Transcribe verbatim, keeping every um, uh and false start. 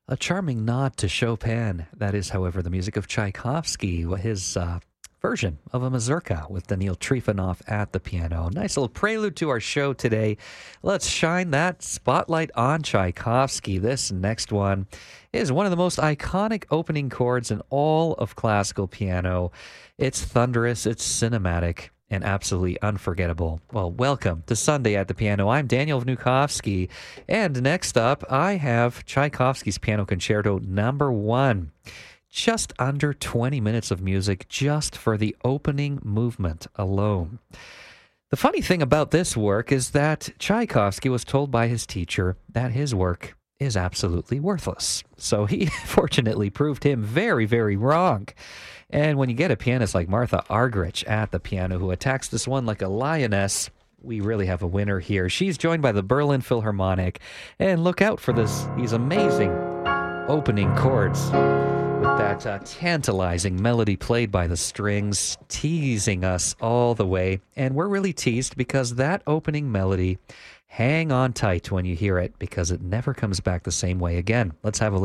A charming nod to Chopin. That is, however, the music of Tchaikovsky, his uh, version of a mazurka with Daniil Trifonov at the piano. Nice little prelude to our show today. Let's shine that spotlight on Tchaikovsky. This next one is one of the most iconic opening chords in all of classical piano. It's thunderous, it's cinematic, and absolutely unforgettable. Well, welcome to Sunday at the Piano. I'm Daniel Vnukovsky, and next up, I have Tchaikovsky's Piano Concerto Number One. Just under twenty minutes of music just for the opening movement alone. The funny thing about this work is that Tchaikovsky was told by his teacher that his work is absolutely worthless. So he fortunately proved him very, very wrong. And when you get a pianist like Martha Argerich at the piano who attacks this one like a lioness, we really have a winner here. She's joined by the Berlin Philharmonic. And look out for this these amazing opening chords with that uh, tantalizing melody played by the strings, teasing us all the way. And we're really teased because that opening melody, hang on tight when you hear it, because it never comes back the same way again. Let's have a